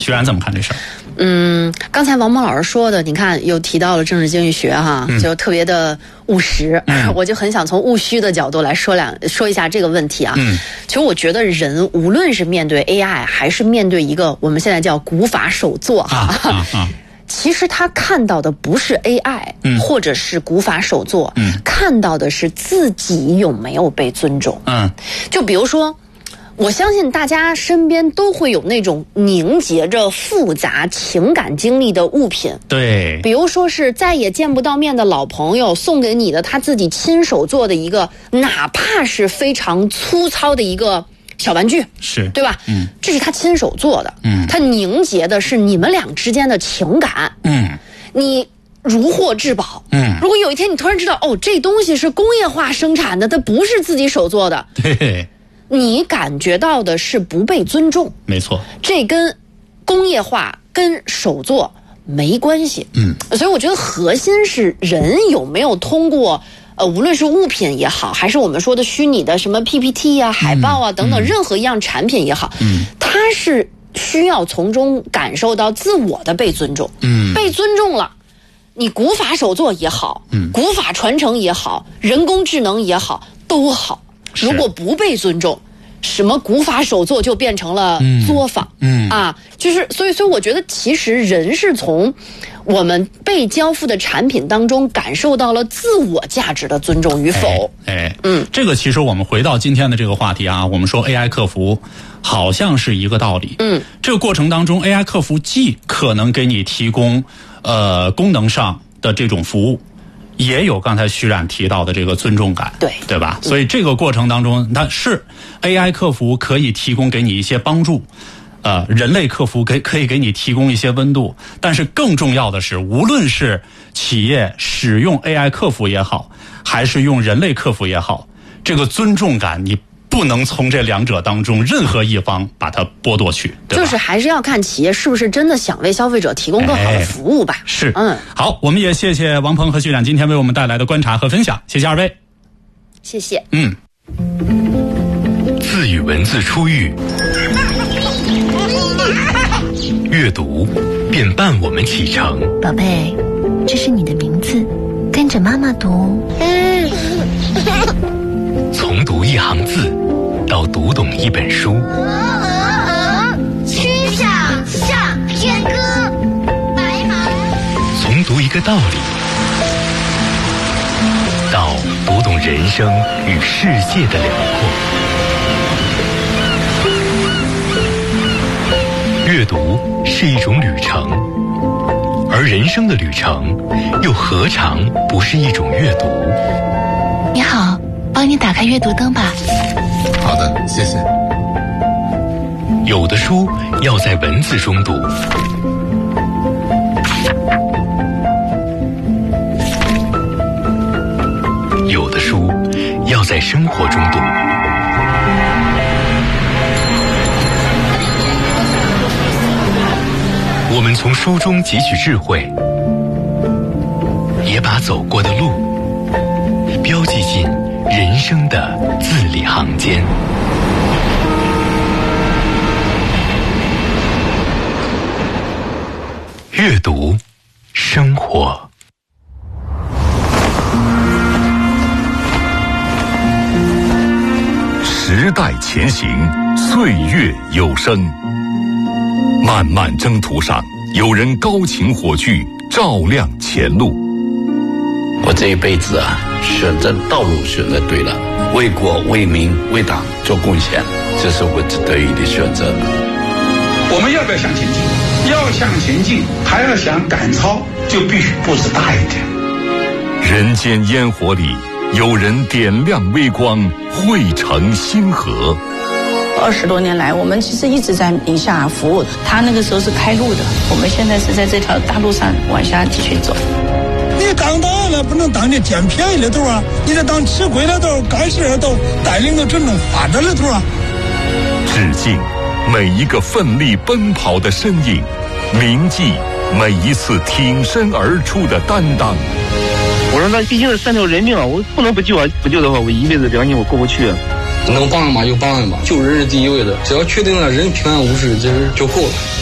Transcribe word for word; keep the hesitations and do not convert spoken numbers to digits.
徐然怎么看这事儿？ 嗯，刚才王蒙老师说的，你看又提到了政治经济学哈，嗯、就特别的务实、嗯，我就很想从务虚的角度来说两说一下这个问题啊。嗯，其实我觉得人无论是面对 A I， 还是面对一个我们现在叫古法首作哈。啊啊啊其实他看到的不是 A I，、嗯、或者是古法首作、嗯，看到的是自己有没有被尊重。嗯，就比如说，我相信大家身边都会有那种凝结着复杂情感经历的物品。 对， 比如说是再也见不到面的老朋友送给你的他自己亲手做的一个，哪怕是非常粗糙的一个小玩具， 是对吧？嗯，这是他亲手做的，嗯，他凝结的是你们俩之间的情感，嗯，你如获至宝，嗯，如果有一天你突然知道，哦，这东西是工业化生产的，它不是自己手做的， 对， 你感觉到的是不被尊重， 没错， 这跟工业化跟手做没关系，嗯，所以我觉得核心是人有没有通过。呃，无论是物品也好，还是我们说的虚拟的什么 P P T 啊、海报啊等等，嗯、任何一样产品也好，嗯，它是需要从中感受到自我的被尊重，嗯，被尊重了，你古法手作也好，嗯，古法传承也好，人工智能也好，都好。如果不被尊重，什么古法手作就变成了作坊，嗯，嗯啊，就是所以，所以我觉得其实人是从我们被交付的产品当中感受到了自我价值的尊重与否。 哎，哎嗯，这个其实我们回到今天的这个话题啊，我们说 A I 客服好像是一个道理。嗯，这个过程当中 A I 客服既可能给你提供呃功能上的这种服务。也有刚才徐冉提到的这个尊重感， 对对吧？所以这个过程当中，它是 A I 客服可以提供给你一些帮助，呃，人类客服可以可以给你提供一些温度，但是更重要的是，无论是企业使用 A I 客服也好，还是用人类客服也好，这个尊重感你不能从这两者当中任何一方把它剥夺去，对吧？ 就是还是要看企业是不是真的想为消费者提供更好的服务吧。 哎、是，嗯，好，我们也谢谢王鹏和徐冉今天为我们带来的观察和分享，谢谢二位， 谢谢。 嗯， 字与文字初遇，阅读便伴我们启程。 宝贝，这是你的名字，跟着妈妈读。 从读一行字到读懂一本书， 曲项向天歌，白马。 从读一个道理到读懂人生与世界的辽阔。阅读是一种旅程，而人生的旅程又何尝不是一种阅读？ 你好，帮你打开阅读灯吧。 好的，谢谢。 有的书要在文字中读，有的书要在生活中读。我们从书中汲取智慧，也把走过的路标记进人生的字里行间。阅读，生活。 时代前行，岁月有声。漫漫征途上，有人高擎火炬，照亮前路。 我这一辈子啊，选择道路选择对了，为国为民为党做贡献，这是我得意的选择。 我们要不要向前进？要向前进，还要想赶超，就必须步子大一点。 人间烟火里，有人点亮微光，汇成星河。 二十多年来，我们其实一直在宁夏服务。他那个时候是开路的，我们现在是在这条大路上往下继续走。 你当大了，不能当那捡便宜的头啊！你得当吃亏的头、干事的头，带领着真正发展的头啊！ 致敬每一个奋力奔跑的身影，铭记每一次挺身而出的担当。 我说那毕竟是三条人命啊，我不能不救啊！不救的话，我一辈子良心我过不去啊。 能帮一把就帮一把，救人是第一位的，只要确定了人平安无事，其实就够了。